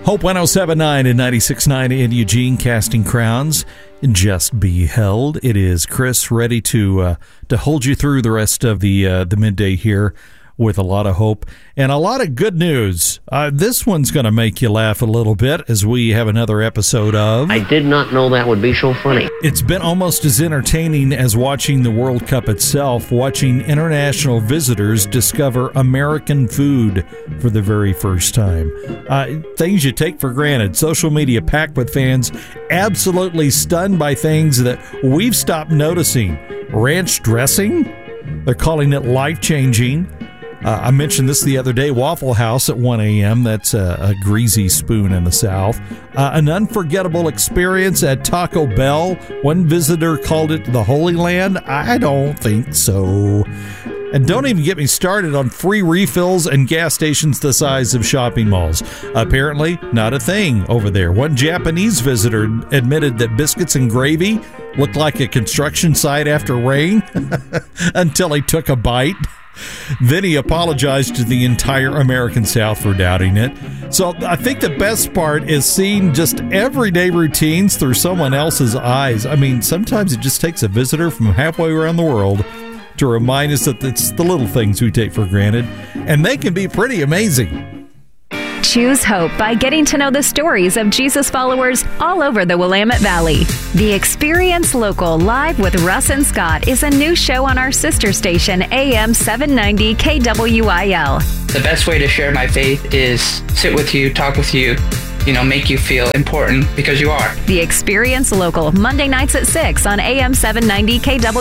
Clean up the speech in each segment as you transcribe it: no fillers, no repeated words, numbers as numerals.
Hope 107.9 and 96.9 in Eugene, casting crowns. Just be held. It is Chris, ready to hold you through the rest of the midday here with a lot of hope and a lot of good news. This one's going to make you laugh a little bit as we have another episode of... I did not know that would be so funny. It's been almost as entertaining as watching the World Cup itself, watching international visitors discover American food for the very first time. Things you take for granted. Social media packed with fans absolutely stunned by things that we've stopped noticing. Ranch dressing? They're calling it life-changing. I mentioned this the other day, Waffle House at 1 a.m. That's a greasy spoon in the South. An unforgettable experience at Taco Bell. One visitor called it the Holy Land. I don't think so. And don't even get me started on free refills and gas stations the size of shopping malls. Apparently, not a thing over there. One Japanese visitor admitted that biscuits and gravy looked like a construction site after rain until he took a bite. Then he apologized to the entire American South for doubting it. So I think the best part is seeing just everyday routines through someone else's eyes. I mean, sometimes it just takes a visitor from halfway around the world to remind us that it's the little things we take for granted, and they can be pretty amazing. Choose hope by getting to know the stories of Jesus followers all over the Willamette Valley. The Experience Local Live with Russ and Scott is a new show on our sister station, AM 790 KWIL. The best way to share my faith is sit with you, talk with you, make you feel important because you are. The Experience Local, Monday nights at 6 on AM 790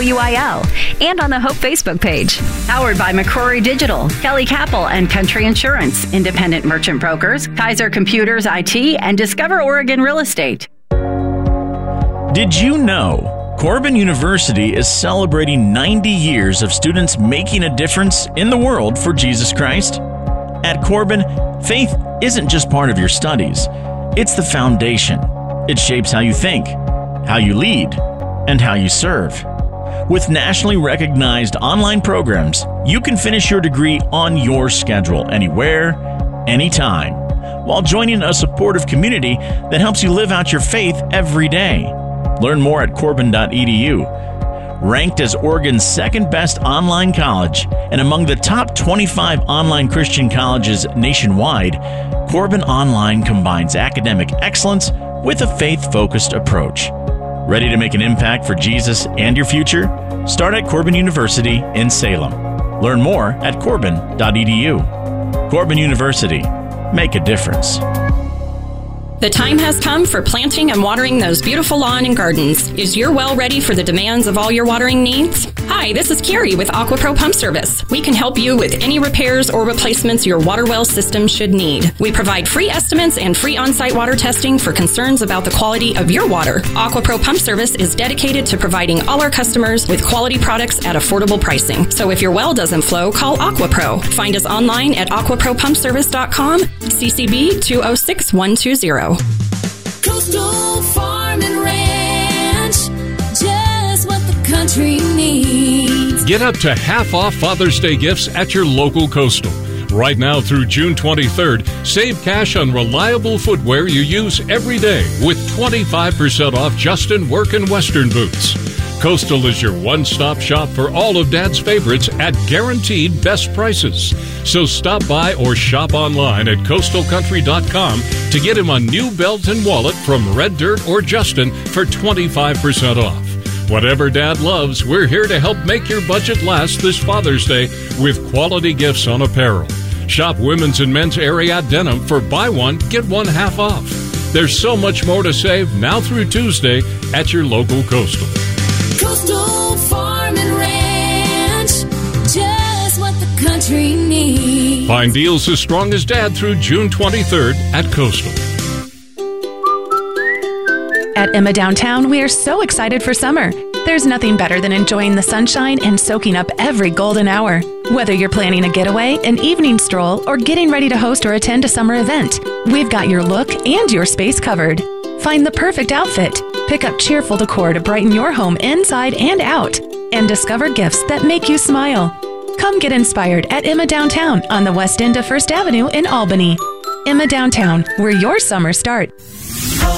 KWIL and on the Hope Facebook page. Powered by McCrory Digital, Kelly Capel and Country Insurance, Independent Merchant Brokers, Kaiser Computers IT, and Discover Oregon Real Estate. Did you know Corbin University is celebrating 90 years of students making a difference in the world for Jesus Christ? At Corbin, faith isn't just part of your studies. It's the foundation. It shapes how you think, how you lead, and how you serve. With nationally recognized online programs, you can finish your degree on your schedule, anywhere, anytime, while joining a supportive community that helps you live out your faith every day. Learn more at corbin.edu. Ranked as Oregon's second best online college and among the top 25 online Christian colleges nationwide, Corbin Online combines academic excellence with a faith-focused approach. Ready to make an impact for Jesus and your future? Start at Corbin University in Salem. Learn more at corbin.edu. Corbin University. Make a difference. The time has come for planting and watering those beautiful lawn and gardens. Is your well ready for the demands of all your watering needs? Hi, this is Carrie with AquaPro Pump Service. We can help you with any repairs or replacements your water well system should need. We provide free estimates and free on-site water testing for concerns about the quality of your water. AquaPro Pump Service is dedicated to providing all our customers with quality products at affordable pricing. So if your well doesn't flow, call AquaPro. Find us online at aquapropumpservice.com, CCB 206120. Coastal Farm and Ranch, just what the country needs. Get up to half off Father's Day gifts at your local Coastal. Right now through June 23rd, save cash on reliable footwear you use every day with 25% off Justin Work and Western boots. Coastal is your one-stop shop for all of Dad's favorites at guaranteed best prices. So stop by or shop online at coastalcountry.com to get him a new belt and wallet from Red Dirt or Justin for 25% off. Whatever Dad loves, we're here to help make your budget last this Father's Day with quality gifts on apparel. Shop women's and men's Ariat denim for buy one, get one half off. There's so much more to save now through Tuesday at your local Coastal. Coastal Farm and Ranch, just what the country needs. Find deals as strong as Dad through June 23rd at Coastal. At Emma Downtown, we are so excited for summer. There's nothing better than enjoying the sunshine and soaking up every golden hour. Whether you're planning a getaway, an evening stroll, or getting ready to host or attend a summer event, we've got your look and your space covered. Find the perfect outfit. Pick up cheerful decor to brighten your home inside and out. And discover gifts that make you smile. Come get inspired at Emma Downtown on the west end of First Avenue in Albany. Emma Downtown, where your summer starts.